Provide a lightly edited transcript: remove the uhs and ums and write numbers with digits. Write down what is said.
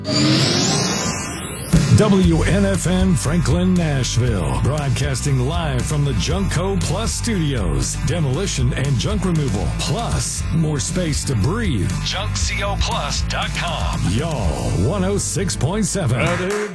WNFN Franklin, Nashville. Broadcasting live from the Junkco Plus studios. Demolition and junk removal. Plus, more space to breathe. JunkCoPlus.com. Y'all 106.7.